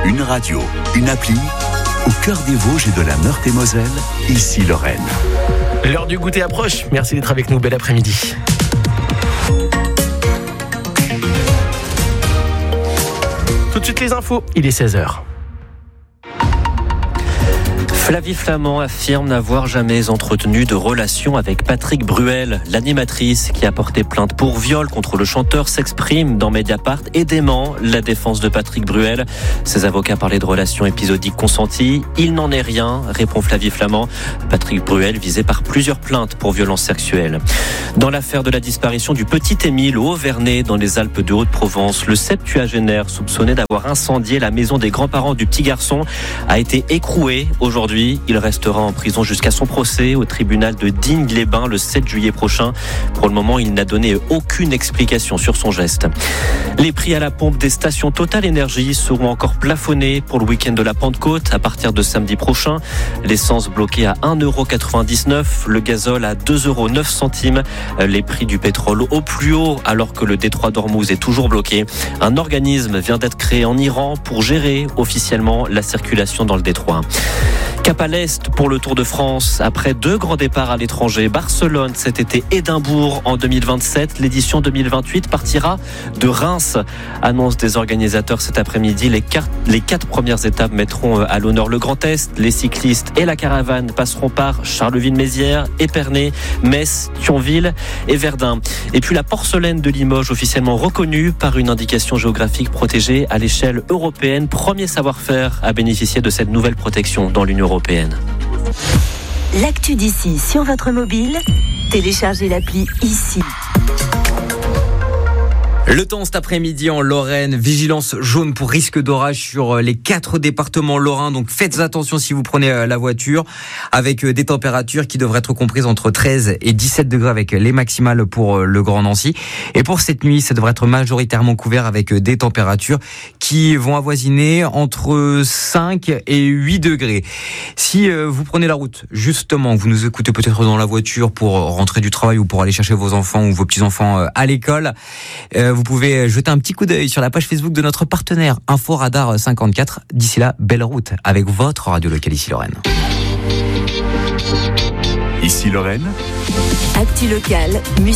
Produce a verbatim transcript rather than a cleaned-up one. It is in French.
Une radio, une appli, au cœur des Vosges et de la Meurthe-et-Moselle, ici Lorraine. L'heure du goûter approche. Merci d'être avec nous. Bel après-midi. Tout de suite les infos. Il est seize heures. Flavie Flament affirme n'avoir jamais entretenu de relation avec Patrick Bruel. L'animatrice qui a porté plainte pour viol contre le chanteur s'exprime dans Mediapart et dément la défense de Patrick Bruel. Ses avocats parlaient de relations épisodiques consenties. Il n'en est rien, répond Flavie Flament. Patrick Bruel visé par plusieurs plaintes pour violences sexuelles. Dans l'affaire de la disparition du petit Émile au Haut-Vernay dans les Alpes de Haute-Provence, le septuagénaire soupçonné d'avoir incendié la maison des grands-parents du petit garçon a été écroué aujourd'hui. Il restera en prison jusqu'à son procès au tribunal de Digne-les-Bains le sept juillet prochain. Pour le moment, il n'a donné aucune explication sur son geste. Les prix à la pompe des stations Total Énergie seront encore plafonnés pour le week-end de la Pentecôte à partir de samedi prochain. L'essence bloquée à un euro quatre-vingt-dix-neuf, le gazole à deux euros neuf centimes, les prix du pétrole au plus haut alors que le détroit d'Ormuz est toujours bloqué. Un organisme vient d'être créé en Iran pour gérer officiellement la circulation dans le détroit. Cap à l'Est pour le Tour de France. Après deux grands départs à l'étranger, Barcelone cet été, Édimbourg en deux mille vingt-sept. L'édition deux mille vingt-huit partira de Reims. Annonce des organisateurs cet après-midi. Les quatre, les quatre premières étapes mettront à l'honneur le Grand Est. Les cyclistes et la caravane passeront par Charleville-Mézières, Épernay, Metz, Thionville et Verdun. Et puis la porcelaine de Limoges, officiellement reconnue par une indication géographique protégée à l'échelle européenne. Premier savoir-faire à bénéficier de cette nouvelle protection dans l'Union européenne. L'actu d'ici sur votre mobile, téléchargez l'appli ici. Le temps cet après-midi en Lorraine, vigilance jaune pour risque d'orage sur les quatre départements lorrains, donc faites attention si vous prenez la voiture, avec des températures qui devraient être comprises entre treize et dix-sept degrés avec les maximales pour le Grand Nancy. Et pour cette nuit, ça devrait être majoritairement couvert avec des températures qui vont avoisiner entre cinq et huit degrés. Si vous prenez la route, justement, vous nous écoutez peut-être dans la voiture pour rentrer du travail ou pour aller chercher vos enfants ou vos petits-enfants à l'école, vous pouvez jeter un petit coup d'œil sur la page Facebook de notre partenaire Info Radar cinquante-quatre. D'ici là, belle route avec votre radio locale ici Lorraine. Ici Lorraine. Actu locale,